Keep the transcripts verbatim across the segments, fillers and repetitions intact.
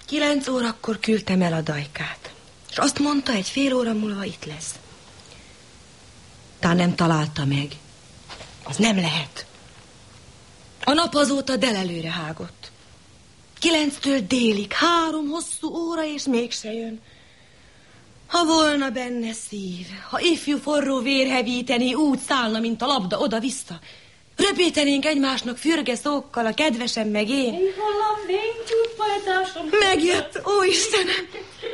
Kilenc órakor küldtem el a Dajkát, és azt mondta, egy fél óra múlva itt lesz. Tán nem találta meg. Az nem lehet. A nap azóta delelőre hágott. Kilenctől délig, három hosszú óra, és mégse jön. Ha volna benne szív, ha ifjú forró vérhevíteni, úgy szállna, mint a labda oda-vissza. Röpítenénk egymásnak fürge szókkal, a kedvesem meg én. Megjött, ó Istenem!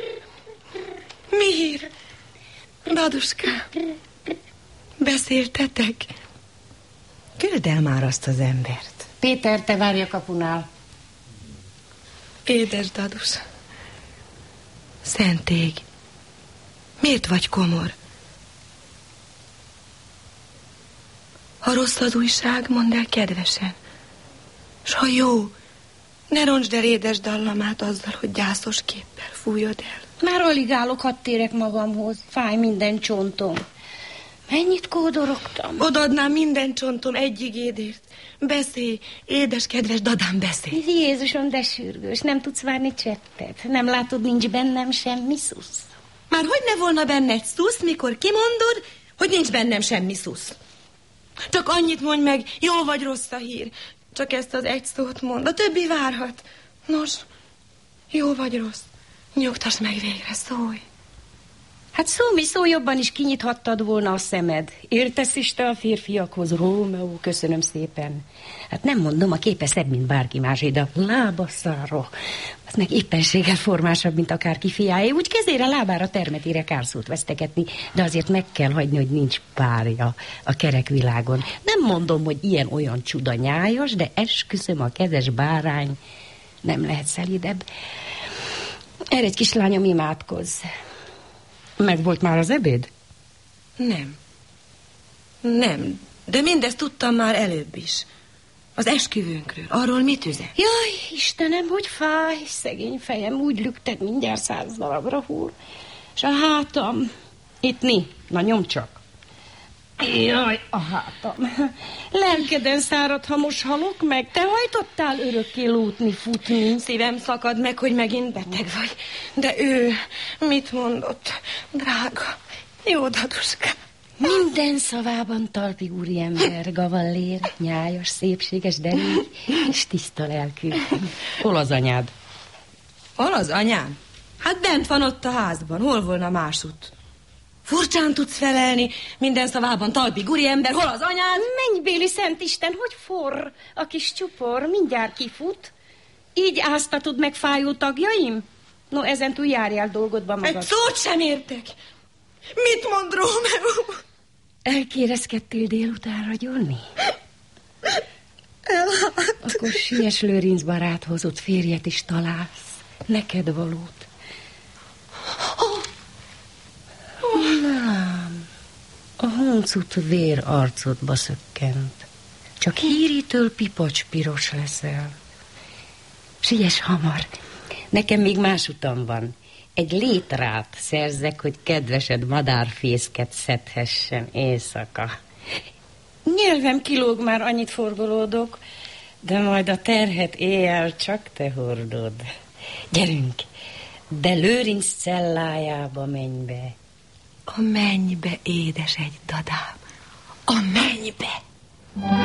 Miért? Daduskám, beszéltetek? Küld el már azt az embert. Péter, te várj a kapunál. Édes Dadus, szentég, miért vagy komor? Ha rossz az újság, mondd el kedvesen. S ha jó, ne roncsd el édes dallamát azzal, hogy gyászos képpel fújod el. Már alig állok, hadd térek magamhoz. Fáj minden csontom. Mennyit kódorogtam? Odaadnám minden csontom egy igédért. Beszélj, édes, kedves dadám, beszélj. Jézusom, de sürgős, nem tudsz várni cseppet. Nem látod, nincs bennem semmi szusz. Már hogy ne volna benne egy szusz, mikor kimondod, hogy nincs bennem semmi szusz? Csak annyit mondj meg, jó vagy rossz a hír. Csak ezt az egy szót mond, a többi várhat. Nos, jó vagy rossz, nyugtass meg végre, szólj. Hát szó mi szó, jobban is kinyithattad volna a szemed. Értesz is te a férfiakhoz, Rómeó, köszönöm szépen. Hát nem mondom, a képe szebb, mint bárki másé, de a lába száró. Az meg éppenséggel formásabb, mint akárki fiáé. Úgy kezére, lábára, termetére kárszót vesztegetni, de azért meg kell hagyni, hogy nincs párja a kerek világon. Nem mondom, hogy ilyen-olyan csuda nyájas, de esküszöm, a kezes bárány nem lehet szelídebb. Erre egy kislányom, imádkozz. Meg volt már az ebéd? Nem. Nem, de mindezt tudtam már előbb is. Az esküvőnkről, arról mit üzen? Jaj, Istenem, hogy fáj, szegény fejem, úgy lükted, mindjárt száz darabra hull. És a hátam, itt ni, na nyom csak. Jaj, a hátam. Lelkeden szárad, ha most halok meg. Te hajtottál örökké lótni, futni. Szívem szakad meg, hogy megint beteg vagy. De ő mit mondott? Drága, jó Daduska. Minden szavában talpig úriember, gavallér, nyájas, szépséges, derék és tiszta lelkű. Hol az anyád? Hol az anyám? Hát bent van ott a házban, hol volna másutt? Furcsán tudsz felelni, minden szavában talpig úriember, hol az anyád? Mennybéli Szentisten, hogy forr a kis csupor, mindjárt kifut. Így áztatod meg fájó tagjaim? No, ezentúl járjál dolgodba magad. Egy szót sem értek. Mit mond Rómeó? Elkérezkedtél délután ragyolni? Elhalt. Akkor siess Lőrinc baráthoz, ott férjet is találsz. Neked valót. Nem. A huncut vér arcodba szökkent. Csak hírítől pipacs piros leszel. Siess hamar. Nekem még más utam van. Egy létrát szerzek, hogy kedvesed madárfészket szedhessen éjszaka. Nyelvem kilóg, már annyit forgolódok, de majd a terhet éjjel csak te hordod. Gyerünk, de Lőrinc cellájába menj be. A mennybe, édes egy dadám, a mennybe!